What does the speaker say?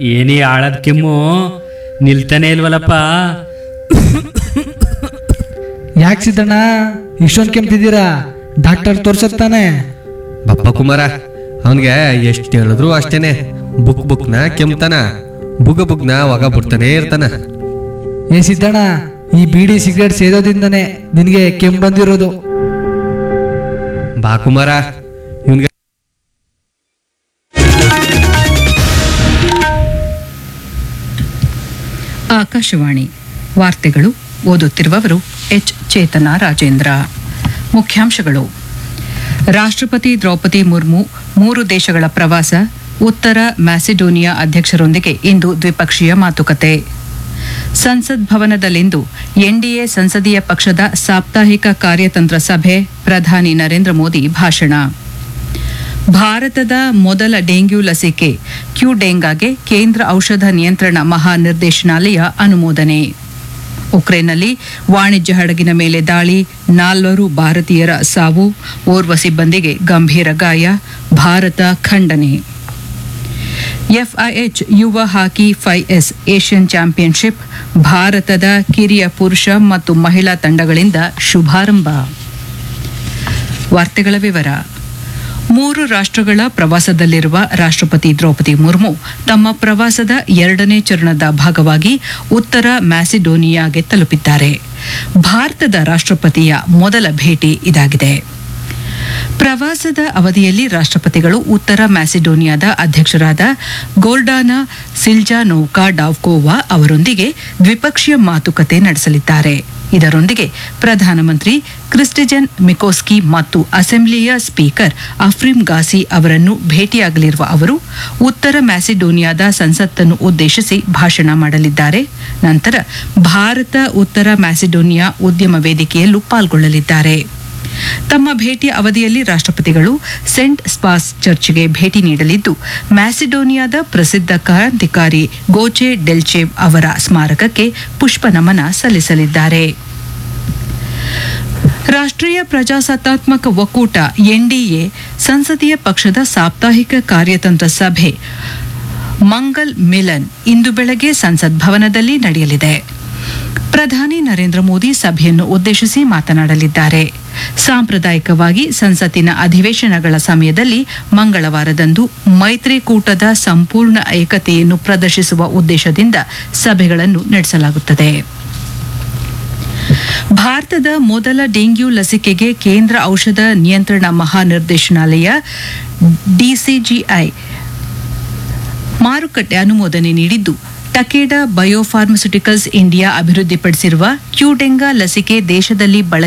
ಏನೇ ಆಳದ ಕೆಮ್ಮು ನಿಲ್ತಾನೆ ಇಲ್ವಲ್ಲಪ್ಪ. ಯಾಕೆ ಸಿದ್ದಣ್ಣ ಇಷ್ಟೊಂದು ಕೆಮ್ತಿದ್ದೀರಾ? ಡಾಕ್ಟರ್ ತೋರ್ಸತ್ತಾನೆ. ಬಪ್ಪ ಕುಮಾರ, ಅವನ್ಗೆ ಎಷ್ಟು ಹೇಳಿದ್ರು ಅಷ್ಟೇನೆ. ಬುಕ್ನ ಕೆಮ್ತಾನ, ಬುಗ್ನ ಒಗ ಬಿಡ್ತಾನೆ ಇರ್ತಾನ. ಏ ಸಿದ್ದಣ್ಣ, ಈ ಬೀಡಿ ಸಿಗರೇಟ್ ಸೇದೋದಿಂದನೇ ನಿನಗೆ ಕೆಮ್ಮು ಬಂದಿರೋದು. ಬಾ ಕುಮಾರ, ಇವನ್ಗೆ ಆಕಾಶವಾಣಿ ವಾರ್ತೆಗಳು. ಓದುತ್ತಿರುವವರು ಎಚ್ ಚೇತನ ರಾಜೇಂದ್ರ. ಮುಖ್ಯಾಂಶಗಳು: ರಾಷ್ಟ್ರಪತಿ ದ್ರೌಪದಿ ಮುರ್ಮು 3 ದೇಶಗಳ ಪ್ರವಾಸ, ಉತ್ತರ ಮ್ಯಾಸಿಡೋನಿಯಾ ಅಧ್ಯಕ್ಷರೊಂದಿಗೆ ಇಂದು ದ್ವಿಪಕ್ಷೀಯ ಮಾತುಕತೆ. ಸಂಸತ್ ಭವನದಲ್ಲಿಂದು ಎನ್ಡಿಎ ಸಂಸದೀಯ ಪಕ್ಷದ ಸಾಪ್ತಾಹಿಕ ಕಾರ್ಯತಂತ್ರ ಸಭೆ, ಪ್ರಧಾನಿ ನರೇಂದ್ರ ಮೋದಿ ಭಾಷಣ. ಭಾರತದ ಮೊದಲ ಡೆಂಗ್ಯೂ ಲಸಿಕೆ ಕ್ಯೂಡೆಂಗಾಗೆ ಕೇಂದ್ರ ಔಷಧ ನಿಯಂತ್ರಣ ಮಹಾನಿರ್ದೇಶನಾಲಯ ಅನುಮೋದನೆ. ಉಕ್ರೇನ್ನಲ್ಲಿ ವಾಣಿಜ್ಯ ಹಡಗಿನ ಮೇಲೆ ದಾಳಿ, 4 ಭಾರತೀಯರ ಸಾವು, ಓರ್ವ ಸಿಬ್ಬಂದಿಗೆ ಗಂಭೀರ ಗಾಯ, ಭಾರತ ಖಂಡನೆ. ಎಫ್ಐಎಚ್ ಯುವ ಹಾಕಿ 5S ಏಷ್ಯನ್ ಚಾಂಪಿಯನ್ಶಿಪ್, ಭಾರತದ ಕಿರಿಯ ಪುರುಷ ಮತ್ತು ಮಹಿಳಾ ತಂಡಗಳಿಂದ ಶುಭಾರಂಭ. ವಾರ್ತೆಗಳ ವಿವರ. 3 ರಾಷ್ಟ್ರಗಳ ಪ್ರವಾಸದಲ್ಲಿರುವ ರಾಷ್ಟ್ರಪತಿ ದ್ರೌಪದಿ ಮುರ್ಮು ತಮ್ಮ ಪ್ರವಾಸದ 2ನೇ ಚರಣದ ಭಾಗವಾಗಿ ಉತ್ತರ ಮ್ಯಾಸಿಡೋನಿಯಾಗೆ ತಲುಪಿದ್ದಾರೆ. ಭಾರತದ ರಾಷ್ಟ್ರಪತಿಯ ಮೊದಲ ಭೇಟಿ ಇದಾಗಿದೆ. ಪ್ರವಾಸದ ಅವಧಿಯಲ್ಲಿ ರಾಷ್ಟ್ರಪತಿಗಳು ಉತ್ತರ ಮ್ಯಾಸಿಡೋನಿಯಾದ ಅಧ್ಯಕ್ಷರಾದ ಗೋರ್ಡಾನಾ ಸಿಲ್ಜಾನೋವ್ಕಾ ಡಾವ್ಕೋವಾ ಅವರೊಂದಿಗೆ ದ್ವಿಪಕ್ಷೀಯ ಮಾತುಕತೆ ನಡೆಸಲಿದ್ದಾರೆ. ಇದರೊಂದಿಗೆ ಪ್ರಧಾನಮಂತ್ರಿ ಕ್ರಿಸ್ಟಿಜನ್ ಮಿಕೋಸ್ಕಿ ಮತ್ತು ಅಸೆಂಬ್ಲಿಯ ಸ್ಪೀಕರ್ ಅಫ್ರಿಮ್ ಗಾಸಿ ಅವರನ್ನು ಭೇಟಿಯಾಗಲಿರುವ ಅವರು ಉತ್ತರ ಮ್ಯಾಸಿಡೋನಿಯಾದ ಸಂಸತ್ತನ್ನು ಉದ್ದೇಶಿಸಿ ಭಾಷಣ ಮಾಡಲಿದ್ದಾರೆ. ನಂತರ ಭಾರತ ಉತ್ತರ ಮ್ಯಾಸಿಡೋನಿಯಾ ಉದ್ಯಮ ವೇದಿಕೆಯಲ್ಲೂ ಪಾಲ್ಗೊಳ್ಳಲಿದ್ದಾರೆ. ತಮ್ಮ ಭೇಟಿಯ ಅವಧಿಯಲ್ಲಿ ರಾಷ್ಟ್ರಪತಿಗಳು ಸೆಂಟ್ ಸ್ಪಾಸ್ ಚರ್ಚ್ಗೆ ಭೇಟಿ ನೀಡಲಿದ್ದು, ಮ್ಯಾಸಿಡೋನಿಯಾದ ಪ್ರಸಿದ್ಧ ಕ್ರಾಂತಿಕಾರಿ ಗೋಚೆ ಡೆಲ್ಚೆವ್ ಅವರ ಸ್ಮಾರಕಕ್ಕೆ ಪುಷ್ಪ ನಮನ ಸಲ್ಲಿಸಲಿದ್ದಾರೆ. ರಾಷ್ಟ್ರೀಯ ಪ್ರಜಾಸತ್ತಾತ್ಮಕ ಒಕ್ಕೂಟ ಎನ್ಡಿಎ ಸಂಸದೀಯ ಪಕ್ಷದ ಸಾಪ್ತಾಹಿಕ ಕಾರ್ಯತಂತ್ರ ಸಭೆ ಮಂಗಲ್ ಮಿಲನ್ ಇಂದು ಬೆಳಗ್ಗೆ ಸಂಸತ್ ಭವನದಲ್ಲಿ ನಡೆಯಲಿದೆ. ಪ್ರಧಾನಿ ನರೇಂದ್ರ ಮೋದಿ ಸಭೆಯನ್ನು ಉದ್ದೇಶಿಸಿ ಮಾತನಾಡಲಿದ್ದಾರೆ. ಸಾಂಪ್ರದಾಯಿಕವಾಗಿ ಸಂಸತ್ತಿನ ಅಧಿವೇಶನಗಳ ಸಮಯದಲ್ಲಿ ಮಂಗಳವಾರದಂದು ಮೈತ್ರಿಕೂಟದ ಸಂಪೂರ್ಣ ಏಕತೆಯನ್ನು ಪ್ರದರ್ಶಿಸುವ ಉದ್ದೇಶದಿಂದ ಸಭೆಗಳನ್ನು ನಡೆಸಲಾಗುತ್ತದೆ. ಭಾರತದ ಮೊದಲ ಡೆಂಗ್ಯೂ ಲಸಿಕೆಗೆ ಕೇಂದ್ರ ಔಷಧ ನಿಯಂತ್ರಣ ಮಹಾನಿರ್ದೇಶನಾಲಯ ಡಿಸಿಜಿಐ ಮಾರುಕಟ್ಟೆ ಅನುಮೋದನೆ ನೀಡಿದ್ದು, ಟಕೇಡಾ ಬಯೋಫಾರ್ಮಸ್ಯೂಟಿಕಲ್ಸ್ ಇಂಡಿಯಾ ಅಭಿವೃದ್ಧಿಪಡಿಸಿರುವ ಕ್ಯೂಡೆಂಗಾ ಲಸಿಕೆ ದೇಶದಲ್ಲಿ